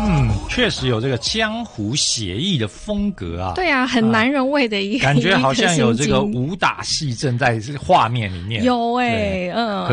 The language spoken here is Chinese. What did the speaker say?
确实有这个江湖写意的风格啊。 对啊，很男人味的一个， 感觉好像有这个武打戏正在画面里面。 有